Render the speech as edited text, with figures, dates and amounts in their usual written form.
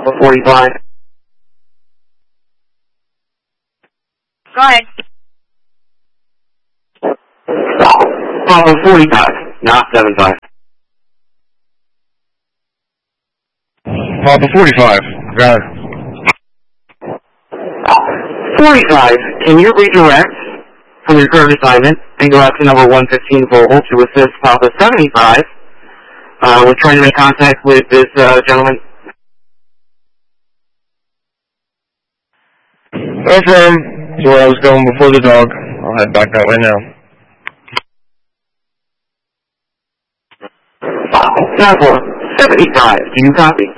Papa 45. Go ahead. Papa 45, not 75. Papa 45. Got it. 45, can you redirect from your current assignment and go out to number 115 Vogel to assist Papa 75? We're trying to make contact with this gentleman. Affirm. That's where I was going before the dog. I'll head back that way now. Papa 75, do you copy?